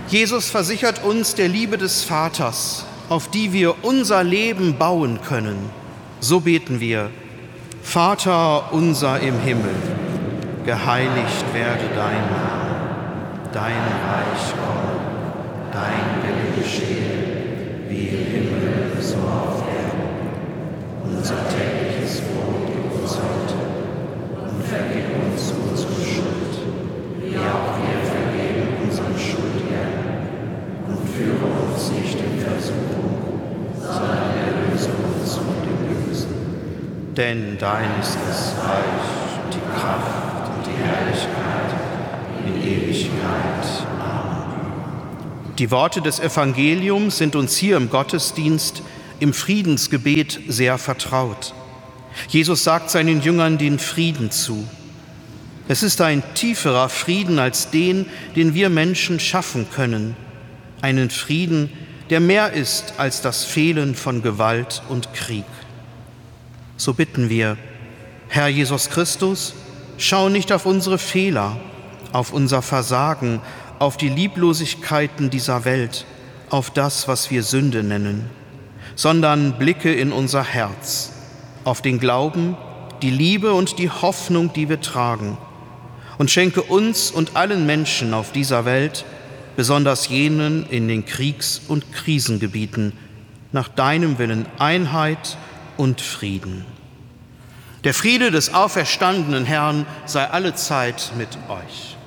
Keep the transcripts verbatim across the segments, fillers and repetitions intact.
Jesus versichert uns der Liebe des Vaters, auf die wir unser Leben bauen können. So beten wir: Vater unser im Himmel, geheiligt werde dein Name, dein Reich komme, dein Wille geschehe, wie im Himmel so auf Erden. Unser tägliches Brot gib uns heute und vergib uns unsere Schuld, wie auch wir vergeben unseren Schuldigern. Und führe uns nicht in Versuchung, sondern erlöse uns von dem Bösen. Denn dein ist das Reich, die Kraft und die Herrlichkeit in Ewigkeit. Amen. Die Worte des Evangeliums sind uns hier im Gottesdienst, im Friedensgebet sehr vertraut. Jesus sagt seinen Jüngern den Frieden zu. Es ist ein tieferer Frieden als den, den wir Menschen schaffen können. Einen Frieden, der mehr ist als das Fehlen von Gewalt und Krieg. So bitten wir: Herr Jesus Christus, schau nicht auf unsere Fehler, auf unser Versagen, auf die Lieblosigkeiten dieser Welt, auf das, was wir Sünde nennen, sondern blicke in unser Herz, auf den Glauben, die Liebe und die Hoffnung, die wir tragen, und schenke uns und allen Menschen auf dieser Welt, besonders jenen in den Kriegs- und Krisengebieten, nach deinem Willen Einheit und Frieden. Der Friede des auferstandenen Herrn sei allezeit mit euch.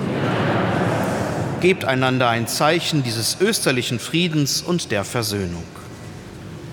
Gebt einander ein Zeichen dieses österlichen Friedens und der Versöhnung.